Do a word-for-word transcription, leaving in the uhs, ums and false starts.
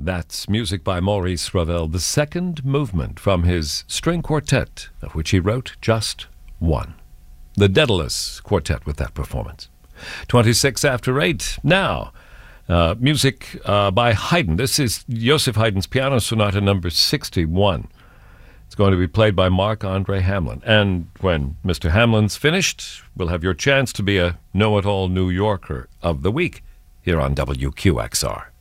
That's music by Maurice Ravel, the second movement from his string quartet, of which he wrote just one. The Daedalus Quartet with that performance. twenty-six after eight. Now, uh, music uh, by Haydn. This is Joseph Haydn's Piano Sonata number sixty-one. It's going to be played by Marc-Andre Hamelin. And when Mister Hamelin's finished, we'll have your chance to be a know-it-all New Yorker of the week here on W Q X R.